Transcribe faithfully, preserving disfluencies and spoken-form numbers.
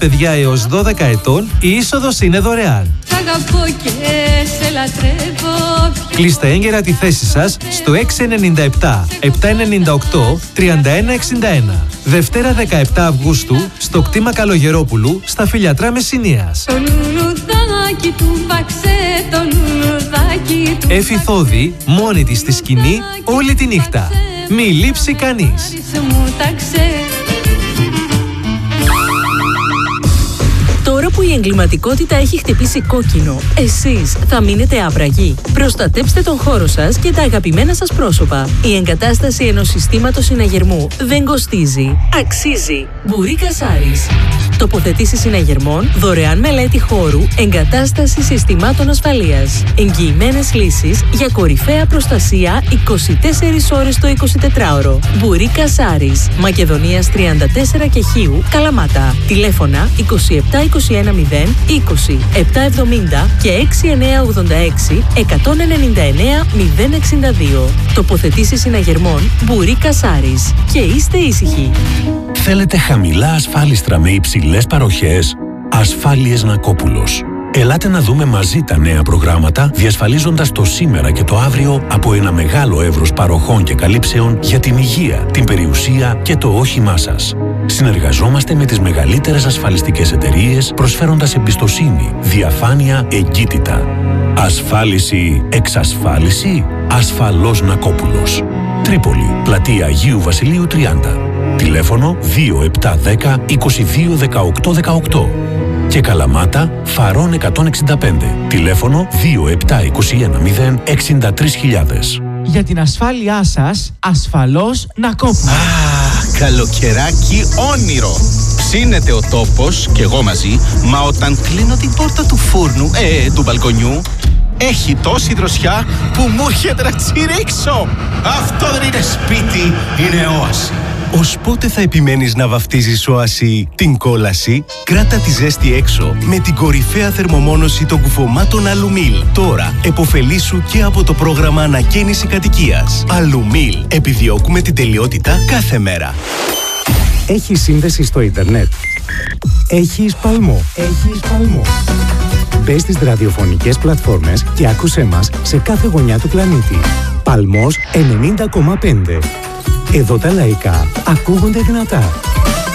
Παιδιά έως δώδεκα ετών, η είσοδος είναι δωρεάν. Κλείστε έγκαιρα τη θέση σας στο έξι εννιά επτά επτά εννιά οκτώ τρία ένα έξι ένα. Δευτέρα δεκαεπτά Αυγούστου στο κτήμα Καλογερόπουλου στα Φιλιατρά Μεσσηνίας. Έφη Θόδη, μόνη της στη σκηνή όλη τη νύχτα. Μη λείψει κανείς. Τώρα που η εγκληματικότητα έχει χτυπήσει κόκκινο, εσείς θα μείνετε άπραγοι. Προστατέψτε τον χώρο σας και τα αγαπημένα σας πρόσωπα. Η εγκατάσταση ενός συστήματος συναγερμού δεν κοστίζει. Αξίζει. Μπουρί Κασάρης. Τοποθετήσεις συναγερμών, δωρεάν μελέτη χώρου, εγκατάσταση συστημάτων ασφαλείας. Εγγυημένες λύσεις για κορυφαία προστασία είκοσι τέσσερις ώρες το εικοσιτετράωρο. Μπουρί Κασάρης. Μακεδονίας τριάντα τέσσερα και Χίου, Καλαμάτα. Τηλέφωνα είκοσι επτά είκοσι ένα μηδέν είκοσι επτά εβδομήντα και έξι εννιά ογδόντα έξι εκατόν ενενήντα εννέα μηδέν εξήντα δύο. Τοποθετήσεις συναγερμών Μπουρί Κασάρης. Και είστε ήσυχοι. Θέλετε χαμηλά ασφάλιστρα με υψηλές παροχές? Ασφάλειες Νακόπουλος. Ελάτε να δούμε μαζί τα νέα προγράμματα, διασφαλίζοντας το σήμερα και το αύριο από ένα μεγάλο εύρος παροχών και καλύψεων για την υγεία, την περιουσία και το όχημά σας. Συνεργαζόμαστε με τις μεγαλύτερες ασφαλιστικές εταιρείες, προσφέροντας εμπιστοσύνη, διαφάνεια, εγκύτητα. Ασφάλιση, εξασφάλιση, ασφαλώς Νακόπουλος. Τρίπολη, πλατεία Αγίου Βασιλείου τριάντα. Τηλέφωνο δύο επτά ένα μηδέν είκοσι δύο δεκαοκτώ δεκαοκτώ. Και Καλαμάτα, Φαρών εκατόν εξήντα πέντε. Τηλέφωνο δύο επτά είκοσι ένα μηδέν εξήντα τρεις χιλιάδες. Για την ασφάλειά σας, ασφαλώς Νακόπουλος. Α, καλοκαιράκι όνειρο. Ψήνεται ο τόπος και εγώ μαζί, μα όταν κλείνω την πόρτα του φούρνου, ε, του μπαλκονιού, έχει τόση δροσιά που μου έρχεται να τσιρίξω. Αυτό δεν είναι σπίτι, είναι όαση. Ως πότε θα επιμένεις να βαφτίζεις όαση την κόλαση? Κράτα τη ζέστη έξω με την κορυφαία θερμομόνωση των κουφωμάτων Αλουμίλ. Τώρα εποφελήσου και από το πρόγραμμα ανακαίνιση κατοικίας. Αλουμίλ. Επιδιώκουμε την τελειότητα κάθε μέρα. Έχει σύνδεση στο ίντερνετ. Έχεις Παλμό. Έχεις Παλμό. Μπες στις ραδιοφωνικές πλατφόρμες και άκουσέ μας σε κάθε γωνιά του πλανήτη. Παλμός ενενήντα κόμμα πέντε. Εδώ τα λαϊκά ακούγονται δυνατά.